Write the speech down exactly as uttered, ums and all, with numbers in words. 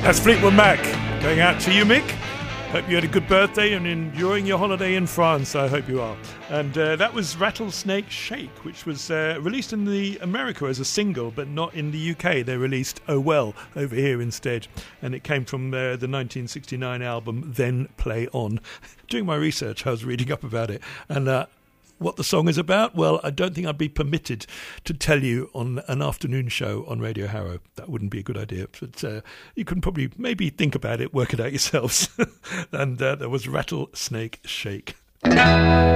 That's Fleetwood Mac. Going out to you, Mick. Hope you had a good birthday and enjoying your holiday in France. I hope you are. And uh, that was Rattlesnake Shake, which was uh, released in the America as a single, but not in the U K. They released Oh Well over here instead. And it came from uh, the nineteen sixty-nine album Then Play On. Doing my research, I was reading up about it. And uh, what the song is about, well, I don't think I'd be permitted to tell you on an afternoon show on Radio Harrow. That wouldn't be a good idea. But uh, you can probably maybe think about it, work it out yourselves. And uh, there was Rattlesnake Shake.